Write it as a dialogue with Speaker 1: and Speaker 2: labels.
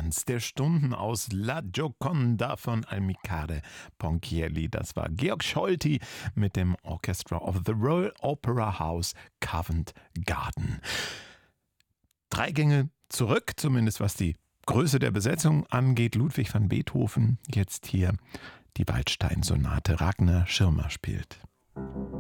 Speaker 1: Tanz der Stunden aus La Gioconda von Amilcare Ponchielli. Das war Georg Scholti mit dem Orchestra of the Royal Opera House Covent Garden. 3 Gänge zurück, zumindest was die Größe der Besetzung angeht. Ludwig van Beethoven, jetzt hier die Waldstein-Sonate. Ragnar Schirmer spielt.